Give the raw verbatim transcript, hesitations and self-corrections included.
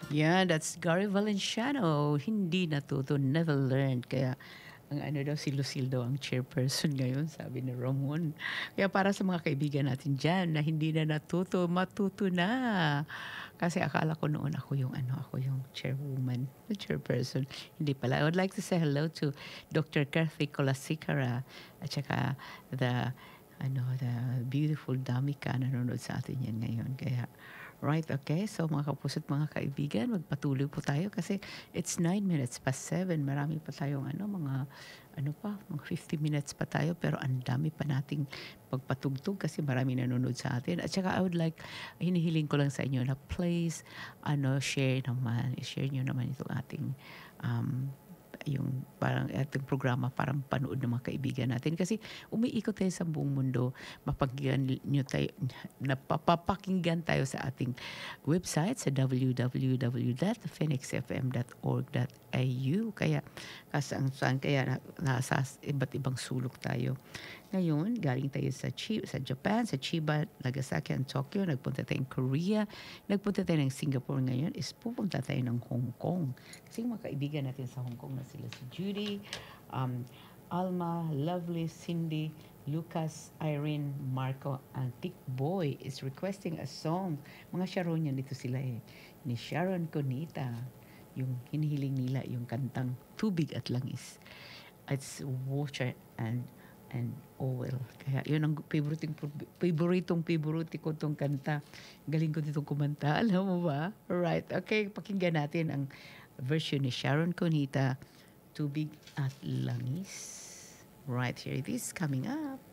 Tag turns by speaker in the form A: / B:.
A: Yeah, that's Gary Valenciano. Hindi natuto, never learned. Kaya ang ano daw, si Lucille daw ang chairperson ngayon, sabi ni Ramon. Kaya para sa mga kaibigan natin dyan na hindi na natuto, matuto na. Kasi akala ko noon ako yung ano, ako yung chairwoman, the chairperson. Hindi pala. I would like to say hello to Doctor Kathy Colasikara at saka the ano, the beautiful Damika nanonood sa atin yan ngayon. Kaya right, okay. So mga kapuso at mga kaibigan, magpatuloy po tayo kasi it's nine minutes past seven. Marami pa tayong ano, mga ano pa, mga fifty minutes pa tayo pero ang dami pa nating pagpatugtog kasi marami nanonood sa atin. At saka I would like, hinihiling ko lang sa inyo na please, ano, share naman, share nyo naman itong ating um, yung parang ating programa parang panood ng mga kaibigan natin kasi umiikot tayo sa buong mundo, mapakinggan nyo tayo, napapakinggan tayo sa ating website sa w w w dot phoenix f m dot org dot a u. Kaya kasang saan kaya na, nasa iba't ibang sulok tayo. Ngayon, galing tayo sa Chi, sa Japan, sa Chiba, Nagasaki, and Tokyo. Nagpunta tayo ng Korea. Nagpunta tayo ng Singapore ngayon. Is pupunta tayo ng Hong Kong. Kasi yung mga kaibigan natin sa Hong Kong na sila si Judy, um, Alma, Lovely, Cindy, Lucas, Irene, Marco, and Tick Boy is requesting a song. Mga Sharonian dito sila eh. Ni Sharon Conita. Yung hinihiling nila, yung kantang Tubig at Langis. It's water and and oil. Kaya yun ang favorite favoritong favorite ko tong kanta. Galing ko ditong kumanta. Alam mo ba? Right. Okay, pakinggan natin ang version ni Sharon Conita, Tubig at Langis. Right here it is coming up.